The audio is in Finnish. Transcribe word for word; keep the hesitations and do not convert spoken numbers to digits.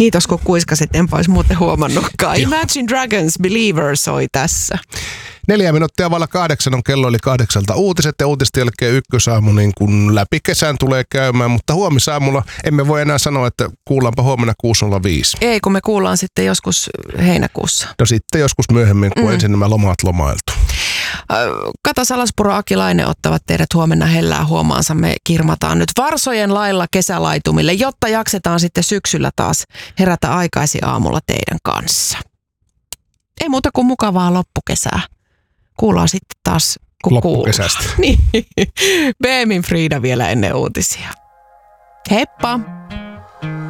Kiitos, kun kuiskasit, enpä olisi muuten huomannutkaan. Imagine Dragons Believer soi tässä. Neljä minuuttia vailla kahdeksan on kello, eli kahdeksalta uutiset ja uutisten jälkeen ykkösaamu niin kun läpi kesän tulee käymään, mutta huomisaamulla emme voi enää sanoa, että kuullaanpa huomenna kuusi nolla viisi. Ei, kun me kuullaan sitten joskus heinäkuussa. No sitten joskus myöhemmin, kun mm. ensin nämä lomat lomailtu. Kata Salaspuro, Aki Laine ottavat teidät huomenna hellää huomaansa. Me kirmataan nyt varsojen lailla kesälaitumille, jotta jaksetaan sitten syksyllä taas herätä aikaisin aamulla teidän kanssa. Ei muuta kuin mukavaa loppukesää. Kuullaan sitten taas, kun loppukesästä. Niin. B M in Frida vielä ennen uutisia. Heippa!